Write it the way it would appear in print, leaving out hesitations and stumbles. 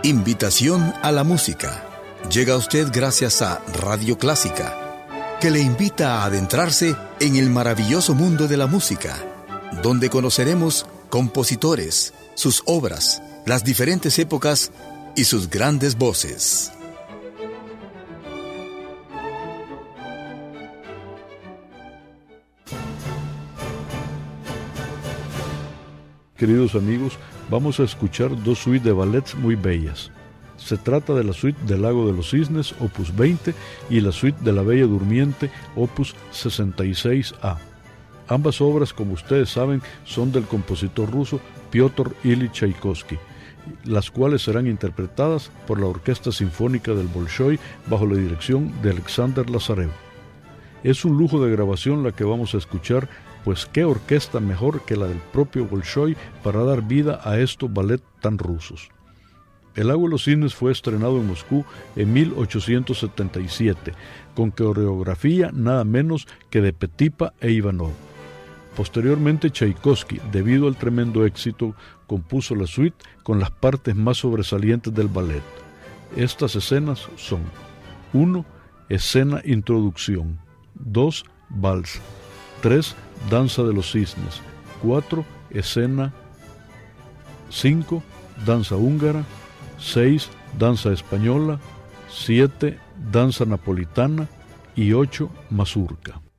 Invitación a la música. Llega a usted gracias a Radio Clásica, que le invita a adentrarse en el maravilloso mundo de la música, donde conoceremos compositores, sus obras, las diferentes épocas y sus grandes voces. Queridos amigos, vamos a escuchar dos suites de ballets muy bellas. Se trata de la suite del Lago de los Cisnes, opus 20, y la suite de la Bella Durmiente, opus 66A. Ambas obras, como ustedes saben, son del compositor ruso Piotr Ilich Tchaikovsky, las cuales serán interpretadas por la Orquesta Sinfónica del Bolshoi bajo la dirección de Alexander Lazarev. Es un lujo de grabación la que vamos a escuchar, pues qué orquesta mejor que la del propio Bolshoi para dar vida a estos ballets tan rusos. El Lago de los Cisnes fue estrenado en Moscú en 1877, con coreografía nada menos que de Petipa e Ivanov. Posteriormente, Tchaikovsky, debido al tremendo éxito, compuso la suite con las partes más sobresalientes del ballet. Estas escenas son: 1. Escena Introducción. 2. Vals. 3. Danza de los Cisnes. 4. Escena. 5. Danza húngara. 6. Danza española. 7. Danza napolitana. Y 8. Mazurca.